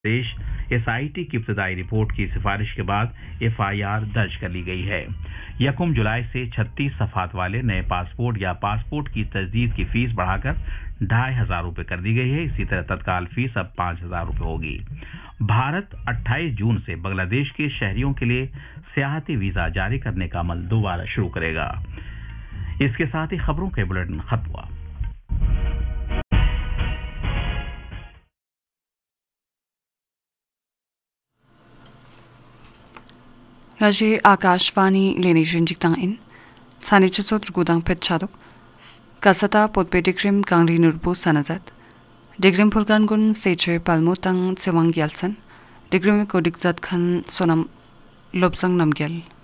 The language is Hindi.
प्रदेश एसआईटी की इब्तदाई रिपोर्ट की सिफारिश के बाद एफआईआर दर्ज कर ली गई है। यकम जुलाई से 36 सफात वाले नए पासपोर्ट या पासपोर्ट की तजदीद की फीस बढ़ाकर 2500 रुपये कर दी गई है। इसी तरह तत्काल फीस अब 5000 रुपये होगी। भारत 28 जून से बांग्लादेश के शहरियों के लिए सियाहती वीजा जारी करने का अमल दोबारा शुरू करेगा। इसके साथ ही खबरों के बुलेटिन खत्म हुआ। Yashi Akashvani Lenishin Jiktangin, Sanichot Gudang Petchadok, Kasata Potpe Degrim Gangri Nurbu Sanazat, Degrim Pulgangun Seche Palmutang Sewang Gyalsan, Degrim Kodikzat Khan Sonam Lobsang Namgyal.